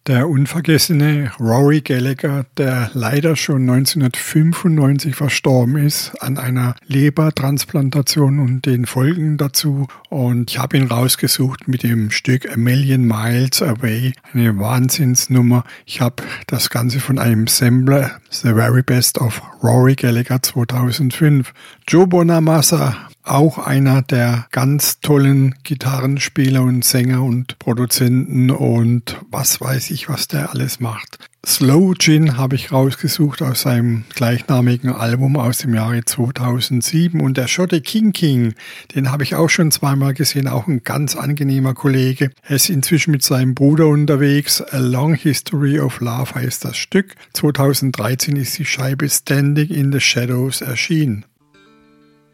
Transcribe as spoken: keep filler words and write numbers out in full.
Der unvergessene Rory Gallagher, der leider schon neunzehnhundertfünfundneunzig verstorben ist an einer Lebertransplantation und den Folgen dazu. Und ich habe ihn rausgesucht mit dem Stück A Million Miles Away, eine Wahnsinnsnummer. Ich habe das Ganze von einem Sampler, The Very Best of Rory Gallagher zweitausendfünf. Joe Bonamassa, auch einer der ganz tollen Gitarrenspieler und Sänger und Produzenten und was weiß ich, was der alles macht. Slow Gin habe ich rausgesucht aus seinem gleichnamigen Album aus dem Jahre zweitausendsieben und der Schotte King King, den habe ich auch schon zweimal gesehen, auch ein ganz angenehmer Kollege. Er ist inzwischen mit seinem Bruder unterwegs. A Long History of Love heißt das Stück. zweitausenddreizehn ist die Scheibe Standing in the Shadows erschienen.